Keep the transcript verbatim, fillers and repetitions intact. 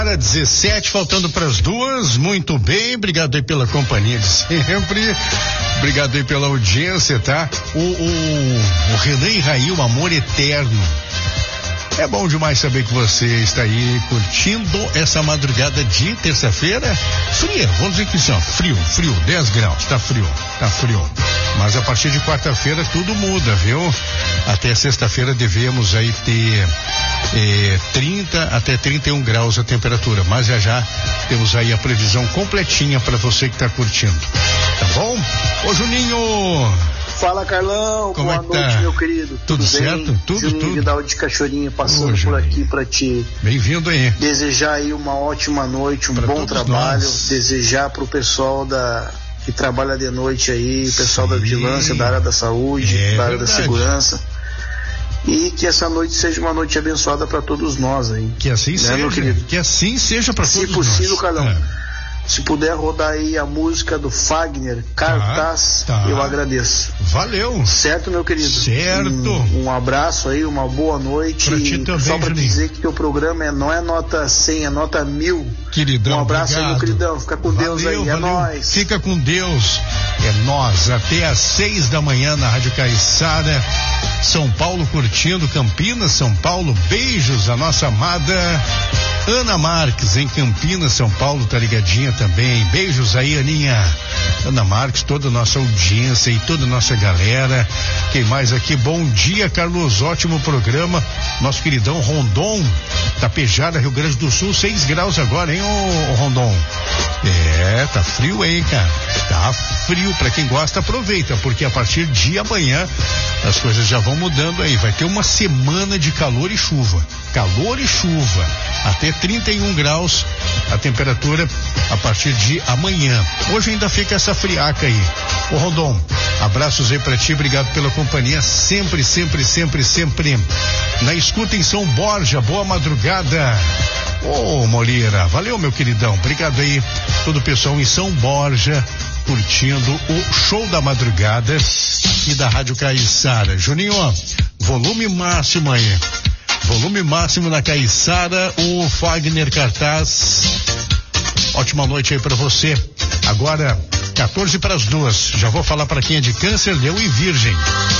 dezessete, faltando para as duas. Muito bem, obrigado aí pela companhia de sempre. Obrigado aí pela audiência, tá? O, o, o Renan e Raí, um amor eterno. É bom demais saber que você está aí curtindo essa madrugada de terça-feira. Fria, vamos dizer que assim, ó, frio, frio, dez graus, tá frio, tá frio. Mas a partir de quarta-feira tudo muda, viu? Até sexta-feira devemos aí ter eh, trinta até trinta e um graus a temperatura, mas já já temos aí a previsão completinha para você que está curtindo. Tá bom? Ô Juninho! Fala, Carlão. Como boa é que noite, tá? meu querido. Tudo, tudo certo? Bem? Tudo, Juninho tudo. Vidal de Cachoeirinha passando Ô, por aqui para te bem-vindo aí. Desejar aí uma ótima noite, um pra bom trabalho, nós. Desejar pro pessoal da que trabalha de noite aí, o pessoal Sim. da vigilância, da área da saúde, é da área verdade. da segurança. E que essa noite seja uma noite abençoada para todos nós aí. Que assim né, seja. meu querido? Que assim seja para todos Se possível, nós. Carlão. É. Se puder rodar aí a música do Fagner, Cartaz, tá. eu agradeço. Valeu. Certo, meu querido? Certo. Um, um abraço aí, uma boa noite. Pra ti também, só pra Juninho. dizer que teu programa é, não é nota cem, é nota mil. Queridão, Um abraço obrigado. aí, meu queridão. Fica com Valeu, Deus aí, é valeu. nóis. Fica com Deus, é nós. Até às seis da manhã na Rádio Caiçara, São Paulo curtindo, Campinas, São Paulo, beijos a nossa amada Ana Marques, em Campinas, São Paulo, tá ligadinha também. Beijos aí, Aninha. Ana Marques, toda a nossa audiência e toda a nossa galera. Quem mais aqui? Bom dia, Carlos. Ótimo programa. Nosso queridão Rondon, Tapejara, Rio Grande do Sul, seis graus agora, hein, ô, ô Rondon? É, tá frio, hein, cara? Tá frio. Pra quem gosta, aproveita, porque a partir de amanhã as coisas já vão mudando aí. Vai ter uma semana de calor e chuva. Calor e chuva. Até trinta e um graus a temperatura a partir de amanhã. Hoje ainda fica essa friaca aí. Ô Rondon, abraços aí pra ti, obrigado pela companhia, sempre, sempre, sempre, sempre na escuta em São Borja. Boa madrugada. Ô Moreira, valeu, meu queridão, obrigado aí todo o pessoal em São Borja curtindo o show da madrugada e da Rádio Caiçara. Juninho, ó, volume máximo aí. Volume máximo na Caiçara, o Fagner Cartaz. Ótima noite aí pra você. Agora, quatorze para as duas. Já vou falar para quem é de Câncer, Leão e Virgem.